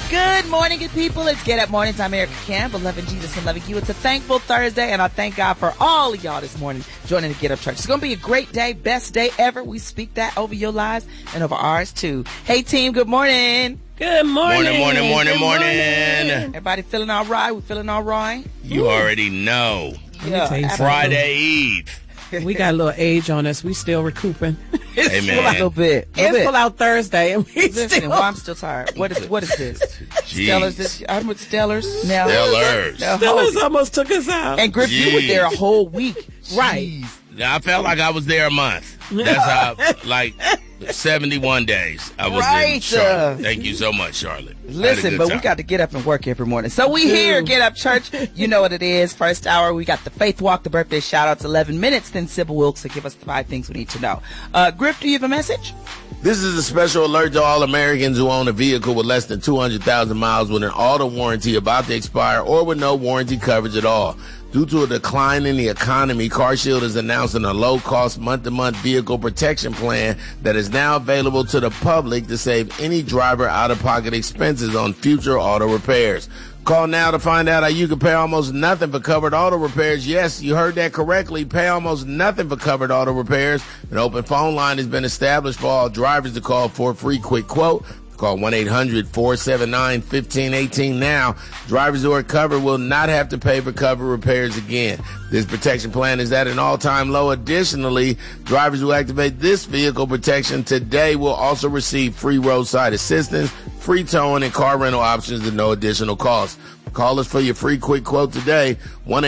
Good morning, good people. It's Get Up Mornings. I'm Erica Campbell, loving Jesus and loving you. It's a thankful Thursday, and I thank God for all of y'all this morning joining the Get Up Church. It's going to be a great day, best day ever. We speak that over your lives and over ours, too. Hey, team, good morning. Good morning. Morning. Everybody feeling all right? We feeling all right? You already know. Yeah, Friday Eve. We got a little age on us. We still recouping. Hey, man. A little bit. It's pull out Thursday, and we Listen, still. well, I'm still tired. What is this? Jeez. Stellars. I'm with Stellars now. Stellars. Stellars almost took us out. And Griff, you were there a whole week. Right. I felt like I was there a month. That's how, 71 days I was in Charlotte. Thank you so much, Charlotte. Listen, but we got to get up and work every morning. So we here, Get Up Church. You know what it is. First hour, we got the Faith Walk, the birthday shout-outs, 11 minutes. Then Sybil Wilkes will give us the 5 things we need to know. Griff, do you have a message? This is a special alert to all Americans who own a vehicle with less than 200,000 miles with an auto warranty about to expire or with no warranty coverage at all. Due to a decline in the economy, CarShield is announcing a low-cost month-to-month vehicle protection plan that is now available to the public to save any driver out-of-pocket expenses on future auto repairs. Call now to find out how you can pay almost nothing for covered auto repairs. Yes, you heard that correctly. Pay almost nothing for covered auto repairs. An open phone line has been established for all drivers to call for a free quick quote. Call 1-800-479-1518 now. Drivers who are covered will not have to pay for covered repairs again. This protection plan is at an all-time low. Additionally, drivers who activate this vehicle protection today will also receive free roadside assistance, free towing, and car rental options at no additional cost. Call us for your free quick quote today,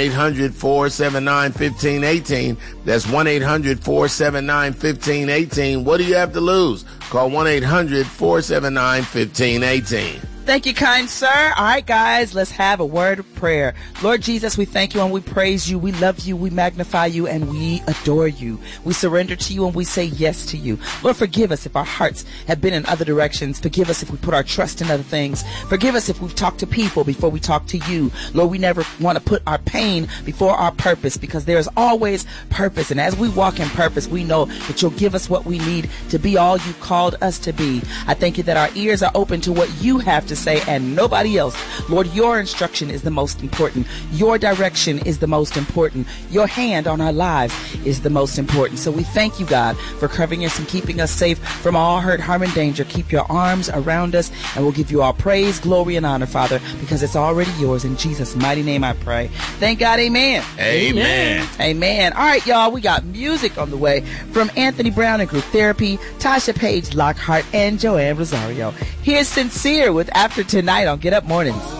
1-800-479-1518. That's 1-800-479-1518. What do you have to lose? Call 1-800-479-1518. Thank you, kind sir. All right, guys, let's have a word of prayer. Lord Jesus, we thank you and we praise you. We love you, we magnify you, and we adore you. We surrender to you and we say yes to you. Lord, forgive us if our hearts have been in other directions. Forgive us if we put our trust in other things. Forgive us if we've talked to people before we talk to you. Lord, we never want to put our pain before our purpose, because there's always purpose. And as we walk in purpose, we know that you'll give us what we need to be all you called us to be. I thank you that our ears are open to what you have to say and nobody else. Lord, your instruction is the most important. Your direction is the most important. Your hand on our lives is the most important. So we thank you, God, for covering us and keeping us safe from all hurt, harm, and danger. Keep your arms around us, and we'll give you all praise, glory, and honor, Father, because it's already yours. In Jesus' mighty name I pray. Thank God, amen. Amen. Amen. All right, y'all, we got music on the way from Anthony Brown and Group Therapy, Tasha Page Lockhart, and Joanne Rosario. Here's Sincere with After Tonight on Get Up Mornings.